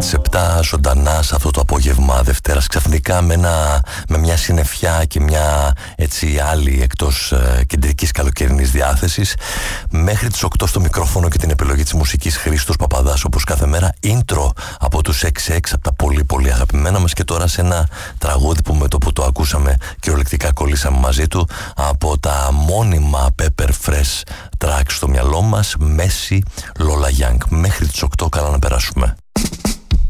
τις 7 ζωντανά σε αυτό το απόγευμα Δευτέρας, ξαφνικά με μια συννεφιά και μια έτσι άλλη εκτός κεντρικής καλοκαιρινής διάθεσης. Μέχρι τις 8 στο μικρόφωνο και την επιλογή της μουσικής Χρήστος Παπαδάς, όπως κάθε μέρα. Intro από τους XX, από τα πολύ πολύ αγαπημένα μας, και τώρα σε ένα τραγούδι που με το που το ακούσαμε κυριολεκτικά κολλήσαμε μαζί του, από τα μόνιμα Pepper Fresh tracks στο μυαλό μας, Messi, Lola Young. Μέχρι τις 8 καλά να περάσουμε.